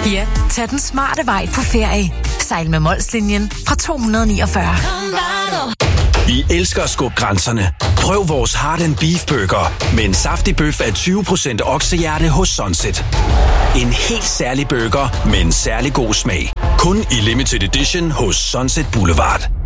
Ja, tag den smarte vej på ferie. Sejl med Molslinjen fra 249. Vi elsker at skubbe grænserne. Prøv vores Heart and Beef Burger med en saftig bøf af 20% oksehjerte hos Sunset. En helt særlig burger med en særlig god smag. Kun i limited edition hos Sunset Boulevard.